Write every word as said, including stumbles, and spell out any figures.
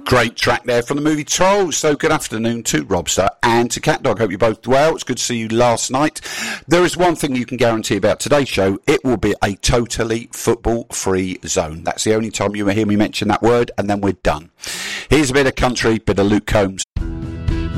Great track there from the movie Trolls. So good afternoon to Robster and to CatDog. Hope you're both well. It's good to see you last night. There is one thing you can guarantee about today's show. It will be a totally football-free zone. That's the only time you will hear me mention that word, and then we're done. Here's a bit of country, bit of Luke Combs.